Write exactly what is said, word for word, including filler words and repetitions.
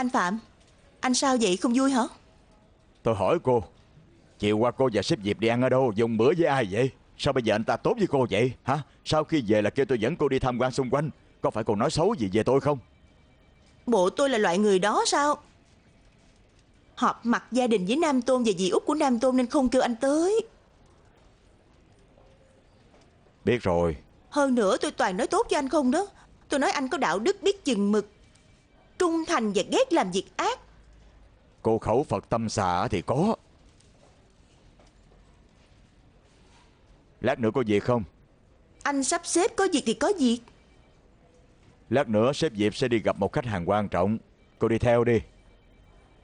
Anh Phạm, anh sao vậy, không vui hả? Tôi hỏi cô, chiều qua cô và sếp Diệp đi ăn ở đâu, dùng bữa với ai vậy? Sao bây giờ anh ta tốt với cô vậy hả? Sau khi về là kêu tôi dẫn cô đi tham quan xung quanh. Có phải cô nói xấu gì về tôi không? Bộ tôi là loại người đó sao? Họp mặt gia đình với Nam Tôn và dì út của Nam Tôn nên không kêu anh tới. Biết rồi. Hơn nữa tôi toàn nói tốt cho anh không đó. Tôi nói anh có đạo đức, biết chừng mực, trung thành và ghét làm việc ác. Cô khẩu Phật tâm xà thì có. Lát nữa có việc không? Anh sắp xếp, có việc thì có việc. Lát nữa sếp Diệp sẽ đi gặp một khách hàng quan trọng. Cô đi theo đi.